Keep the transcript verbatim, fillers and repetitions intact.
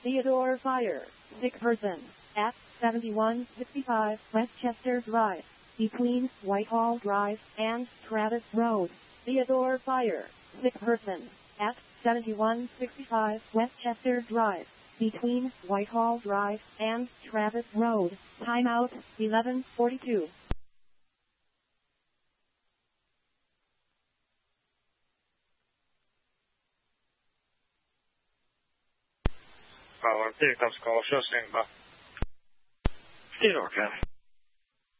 Theodore Fire. Sick person. At seventy-one sixty-five Westchester Drive. Between Whitehall Drive and Travis Road. Theodore Fire. Sick person. At seventy-one sixty-five Westchester Drive. Between Whitehall Drive and Travis Road. Timeout, eleven forty-two. Power pickups call Shossimba. Theodore, Cap.